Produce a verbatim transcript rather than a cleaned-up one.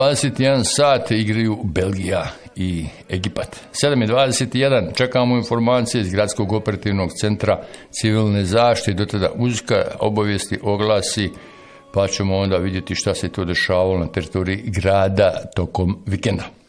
dvadeset jedan sat igraju Belgija i Egipat. sedam i dvadeset jedan čekamo informacije iz Gradskog operativnog centra civilne zaštite, do tada muzika, obavijesti, oglasi, pa ćemo onda vidjeti šta se to dešavalo na teritoriji grada tokom vikenda.